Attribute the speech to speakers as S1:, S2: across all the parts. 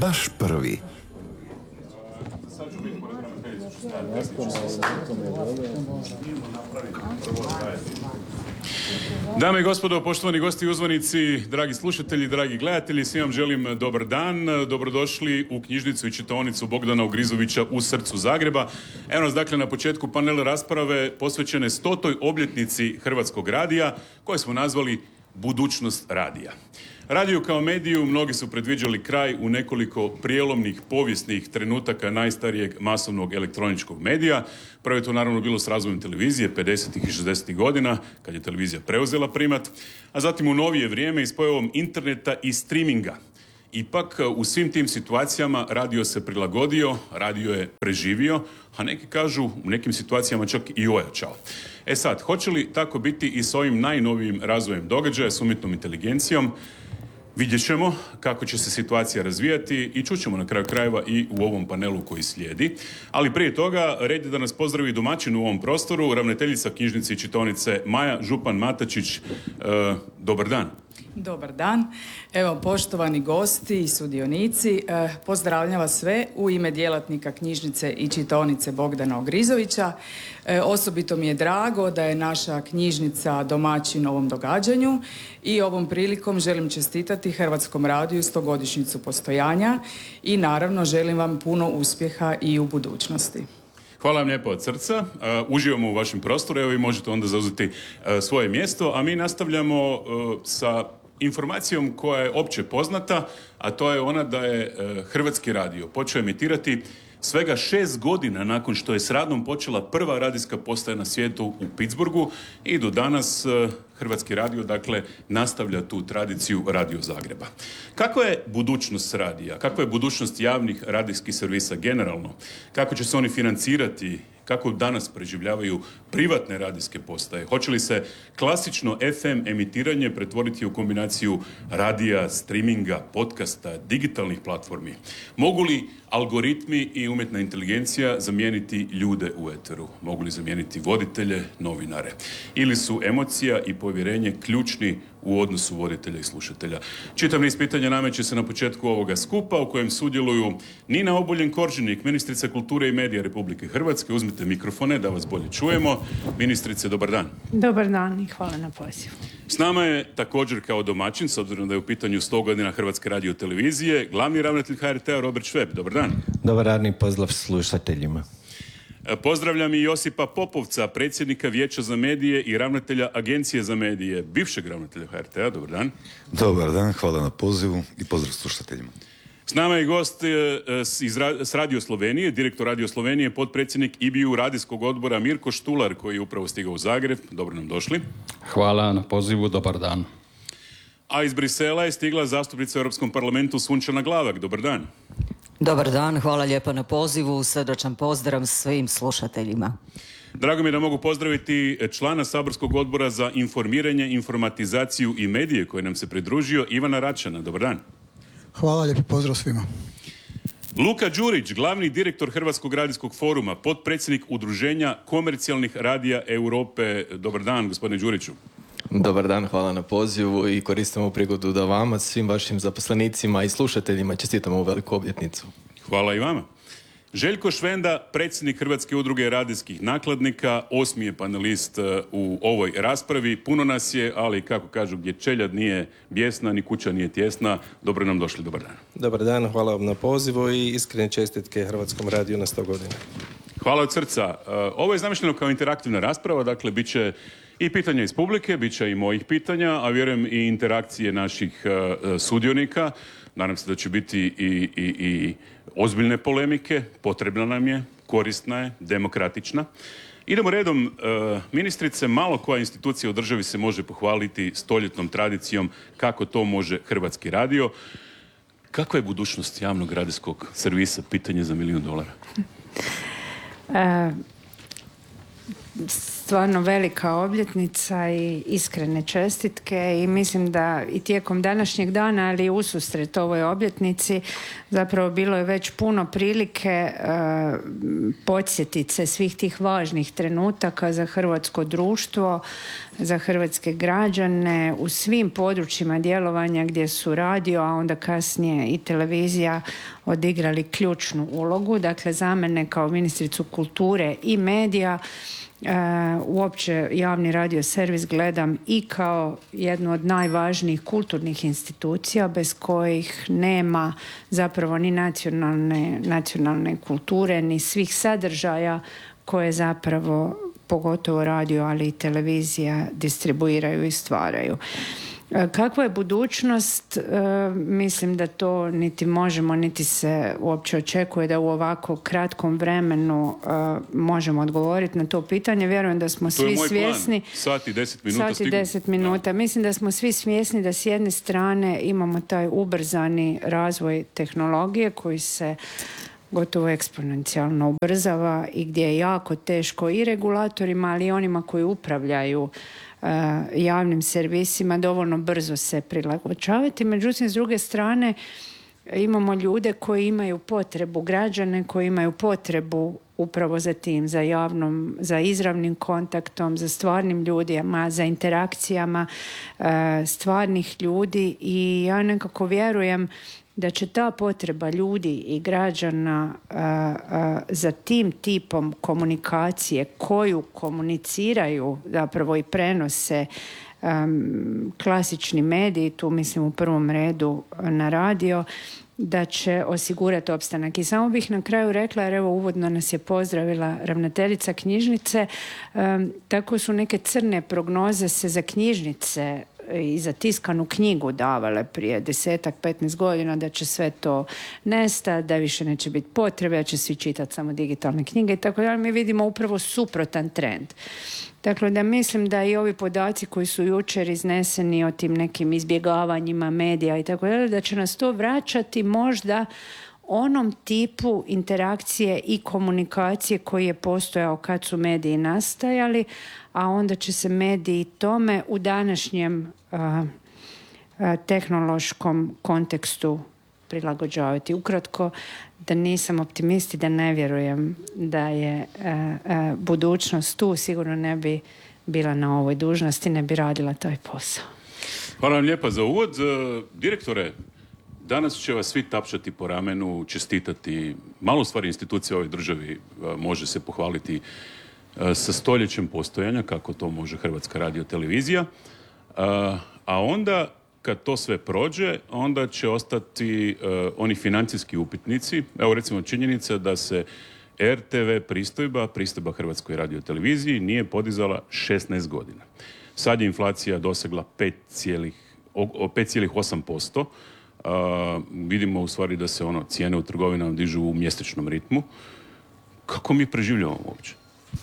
S1: baš prvi.
S2: Dame i gospodo, poštovani gosti i uzvanici, dragi slušatelji, dragi gledatelji, svim vam želim dobar dan. Dobrodošli u knjižnicu i čitaonicu Bogdana Ogrizovića u srcu Zagreba. Evo nas dakle na početku panel rasprave posvećene 100. obljetnici Hrvatskog radija, koje smo nazvali Budućnost radija. Radio kao mediju mnogi su predviđali kraj u nekoliko prijelomnih povijesnih trenutaka najstarijeg masovnog elektroničkog medija. Prvo je to naravno bilo s razvojem televizije 50. i 60. godina, kad je televizija preuzela primat, a zatim u novije vrijeme i s pojavom interneta i streaminga. Ipak, u svim tim situacijama radio se prilagodio, radio je preživio, a neki kažu u nekim situacijama čak i ojačao. E sad, hoće li tako biti i s ovim najnovijim razvojem događaja, s umjetnom inteligencijom? Vidjet ćemo kako će se situacija razvijati i čućemo na kraju krajeva i u ovom panelu koji slijedi. Ali prije toga, red je da nas pozdravi domaćin u ovom prostoru, ravnateljica knjižnice i čitaonice Maja Župan-Matačić. Dobar dan.
S3: Dobar dan. Evo, poštovani gosti i sudionici, pozdravljam vas sve u ime djelatnika knjižnice i čitaonice Bogdana Ogrizovića. Osobito mi je drago da je naša knjižnica domaćin ovom događanju i ovom prilikom želim čestitati Hrvatskom radiju 100-godišnjicu postojanja i naravno želim vam puno uspjeha i u budućnosti.
S2: Hvala vam lijepo od srca. Uživamo u vašem prostoru. Evo vi možete onda zauzeti svoje mjesto, a mi nastavljamo sa informacijom koja je opće poznata, a to je ona da je Hrvatski radio počeo emitirati svega 6 godina nakon što je s radom počela prva radijska postaja na svijetu u Pittsburghu i do danas Hrvatski radio, dakle, nastavlja tu tradiciju Radio Zagreba. Kakva je budućnost radija? Kakva je budućnost javnih radijskih servisa generalno? Kako će se oni financirati? Kako danas preživljavaju privatne radijske postaje? Hoće li se klasično FM emitiranje pretvoriti u kombinaciju radija, streaminga, podcasta, digitalnih platformi? Mogu li algoritmi i umjetna inteligencija zamijeniti ljude u eteru? Mogu li zamijeniti voditelje, novinare? Ili su emocija i povjerenje ključni u odnosu voditelja i slušatelja? Čitav niz pitanja nameće se na početku ovoga skupa u kojem sudjeluju Nina Obuljen-Koržinik, ministrica kulture i medija Republike Hrvatske. Uzmite mikrofone da vas bolje čujemo. Ministrice, dobar dan.
S4: Dobar dan i hvala na pozivu.
S2: S nama je također kao domaćin, s obzirom da je u pitanju 100 godina Hrvatske radiotelevizije, glavni ravnatelj HRT-a Robert Šveb. Dobar dan.
S5: Dobar dan i pozdrav slušateljima.
S2: Pozdravljam i Josipa Popovca, predsjednika Vijeća za medije i ravnatelja Agencije za medije, bivšeg ravnatelja HRT-a. Dobar dan.
S6: Dobar dan, hvala na pozivu i pozdrav slušateljima.
S2: S nama je gost s Radio Slovenije, direktor Radio Slovenije, potpredsjednik IBU radijskog odbora Mirko Štular, koji je upravo stigao u Zagreb. Dobro nam došli.
S7: Hvala na pozivu, dobar dan.
S2: A iz Brisela je stigla zastupnica u Europskom parlamentu Sunčana Glavak. Dobar dan.
S8: Dobar dan, hvala lijepa na pozivu, srdačan pozdrav svim slušateljima.
S2: Drago mi je da mogu pozdraviti člana saborskog odbora za informiranje, informatizaciju i medije koji nam se pridružio, Ivana Račana. Dobar dan.
S9: Hvala, lijepi pozdrav svima.
S2: Luka Đurić, glavni direktor Hrvatskog radijskog foruma, potpredsjednik Udruženja komercijalnih radija Europe. Dobar dan, gospodine Đuriću.
S10: Dobar dan, hvala na pozivu i koristimo prigodu da vama, svim vašim zaposlenicima i slušateljima čestitamo ovu veliku obljetnicu.
S2: Hvala i vama. Željko Švenda, predsjednik Hrvatske udruge radijskih nakladnika, 8. je panelist u ovoj raspravi. Puno nas je, ali kako kažu, gdje čeljad nije bijesna, ni kuća nije tjesna. Dobro nam došli, dobar dan.
S11: Dobar dan, hvala vam na pozivu i iskrene čestitke Hrvatskom radiju na 100 godina.
S2: Hvala od srca. Ovo je zamišljeno kao interaktivna rasprava, dakle, bit će i pitanja iz publike, bit će i mojih pitanja, a vjerujem i interakcije naših sudionika. Nadam se da će biti i ozbiljne polemike, potrebna nam je, korisna je, demokratična. Idemo redom. Ministrice, malo koja institucija u državi se može pohvaliti stoljetnom tradicijom kako to može Hrvatski radio. Kakva je budućnost javnog radijskog servisa? Pitanje za $1 milion.
S4: stvarno velika obljetnica i iskrene čestitke i mislim da i tijekom današnjeg dana, ali i ususret ovoj obljetnici zapravo bilo je već puno prilike podsjetiti se svih tih važnih trenutaka za hrvatsko društvo, za hrvatske građane u svim područjima djelovanja gdje su radio, a onda kasnije i televizija odigrali ključnu ulogu. Dakle, za mene kao ministricu kulture i medija uopće javni radio servis gledam i kao jednu od najvažnijih kulturnih institucija bez kojih nema zapravo ni nacionalne kulture, ni svih sadržaja koje zapravo pogotovo radio, ali i televizija distribuiraju i stvaraju. Kakva je budućnost? Mislim da to niti možemo, niti se uopće očekuje da u ovako kratkom vremenu možemo odgovoriti na to pitanje. Vjerujem da smo svi svjesni.
S2: Plan. Sat i 10 minuta.
S4: Sat i 10 minuta. Mislim da smo svi svjesni da s jedne strane imamo taj ubrzani razvoj tehnologije koji se gotovo eksponencijalno ubrzava i gdje je jako teško i regulatorima, ali i onima koji upravljaju javnim servisima dovoljno brzo se prilagođavati. Međutim, s druge strane imamo ljude koji imaju potrebu, građane koji imaju potrebu upravo za tim, za izravnim kontaktom, za stvarnim ljudima, za interakcijama stvarnih ljudi i ja nekako vjerujem da će ta potreba ljudi i građana za tim tipom komunikacije koju komuniciraju zapravo i prenose klasični mediji, tu mislim u prvom redu na radio, da će osigurati opstanak. I samo bih na kraju rekla, jer evo uvodno nas je pozdravila ravnateljica knjižnice, tako su neke crne prognoze se za knjižnice i za tiskanu knjigu davale prije 10-15 godina, da će sve to nestati, da više neće biti potrebe, da će svi čitati samo digitalne knjige i tako dalje. Mi vidimo upravo suprotan trend. Dakle, da mislim da i ovi podaci koji su jučer izneseni o tim nekim izbjegavanjima medija i tako dalje, da će nas to vraćati možda onom tipu interakcije i komunikacije koji je postojao kad su mediji nastajali, a onda će se mediji tome u današnjem tehnološkom kontekstu prilagođavati. Ukratko, da nisam optimist i da ne vjerujem da je budućnost tu, sigurno ne bi bila na ovoj dužnosti, ne bi radila taj posao.
S2: Hvala vam lijepa za uvod. Direktore, danas će vas svi tapšati po ramenu, čestitati. Malo stvari institucija u ovoj državi može se pohvaliti sa stoljećem postojanja, kako to može Hrvatska radiotelevizija. A onda, kad to sve prođe, onda će ostati oni financijski upitnici. Evo recimo činjenica da se RTV pristojba Hrvatskoj radioteleviziji nije podizala 16 godina. Sad je inflacija dosegla 5,8%. Vidimo u stvari da se cijene u trgovinama dižu u mjesečnom ritmu. Kako mi preživljavamo uopće?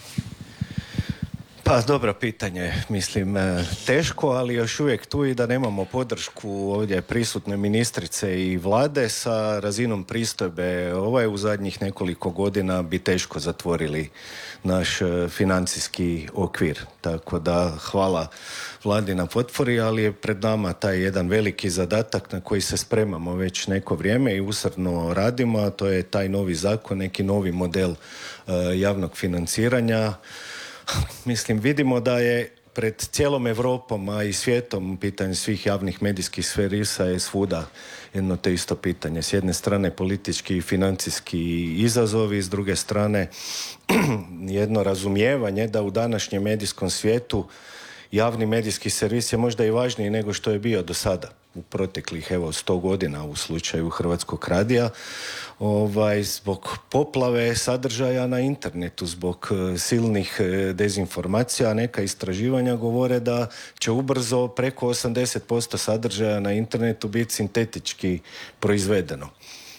S5: Pa dobro pitanje, mislim teško, ali još uvijek tu i da nemamo podršku ovdje prisutne ministrice i vlade sa razinom pristojbe. U zadnjih nekoliko godina bi teško zatvorili naš financijski okvir. Tako da hvala vladi na potpori, ali je pred nama taj jedan veliki zadatak na koji se spremamo već neko vrijeme i usrdno radimo, a to je taj novi zakon, neki novi model javnog financiranja. Mislim, vidimo da je pred cijelom Europom, a i svijetom pitanje svih javnih medijskih servisa je svuda jedno te isto pitanje. S jedne strane politički i financijski izazovi, s druge strane jedno razumijevanje da u današnjem medijskom svijetu javni medijski servis je možda i važniji nego što je bio do sada u proteklih 100 godina u slučaju Hrvatskog radija, zbog poplave sadržaja na internetu, zbog silnih dezinformacija. Neka istraživanja govore da će ubrzo preko 80% sadržaja na internetu biti sintetički proizvedeno.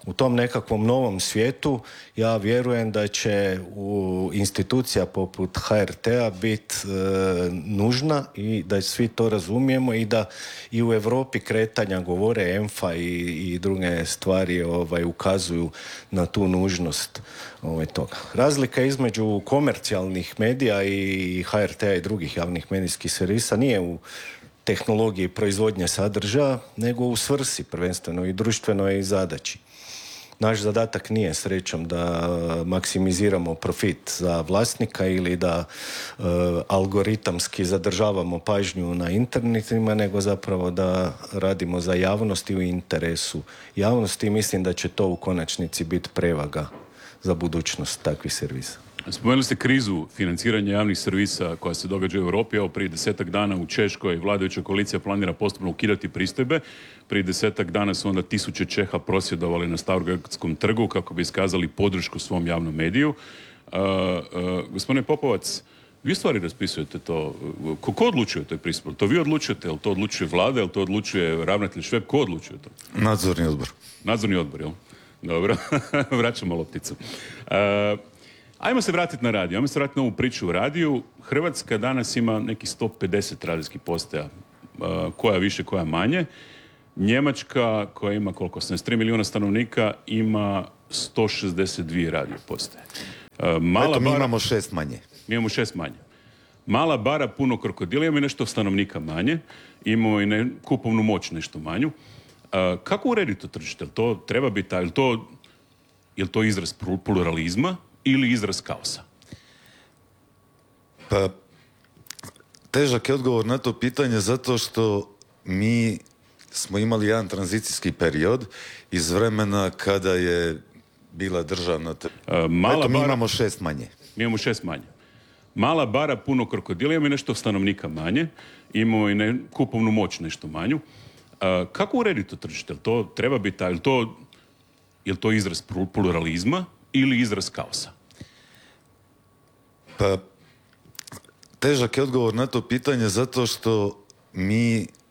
S5: U tom nekakvom novom svijetu ja vjerujem da će institucija poput HRT-a biti nužna i da svi to razumijemo i da i u Europi kretanja govore ENFA i druge stvari ukazuju na tu nužnost toga. Razlika između komercijalnih medija i HRT-a i drugih javnih medijskih servisa nije u tehnologiji proizvodnje sadržaja, nego u svrsi prvenstveno i društvenoj zadaći. Naš zadatak nije srećom da maksimiziramo profit za vlasnika ili da algoritamski zadržavamo pažnju na internetima, nego zapravo da radimo za javnost i u interesu javnosti i mislim da će to u konačnici biti prevaga za budućnost takvih servisa.
S2: Spomenuli ste krizu financiranja javnih servisa koja se događa u Europi. Evo, prije 10 dana u Češkoj vladajuća koalicija planira postupno ukidati pristojbe. Prije 10 dana su onda tisuće Čeha prosvjedovali na Stargardskom trgu kako bi iskazali podršku svom javnom mediju. Gospodine Popovac, vi stvari raspisujete to. Ko odlučuje toj pristojbi? To vi odlučujete? Jel to odlučuje vlada? Jel to odlučuje ravnatelj Šveb? Ko odlučuje to?
S6: Nadzorni odbor.
S2: Nadzorni odbor, jel? Dobro. Vraćamo lopticu. Ajmo se vratiti na radio, ajmo se vratiti na ovu priču u radiju. Hrvatska danas ima nekih 150 radijskih postaja, koja više, koja manje. Njemačka, koja ima koliko, 73 milijuna stanovnika, ima 162 radio postaje.
S6: Mi imamo 6 manje.
S2: Mi imamo 6 manje. Mala bara, puno krokodila, imamo i nešto stanovnika manje, imamo i kupovnu moć nešto manju. Kako urediti to tržište? To treba biti, je li to izraz pluralizma ili izraz kaosa?
S6: Pa, težak je odgovor na to pitanje zato što mi smo imali jedan tranzicijski period iz vremena kada je bila državna... mi imamo 6 manje. Mi imamo 6 manje. Mala bara, puno krokodila, imamo i nešto stanovnika manje, imamo i kupovnu moć nešto manju. Kako urediti to tržište? To treba biti, je li to izraz pluralizma ili izraz kaosa? Pa, težak je odgovor na to pitanje zato što mi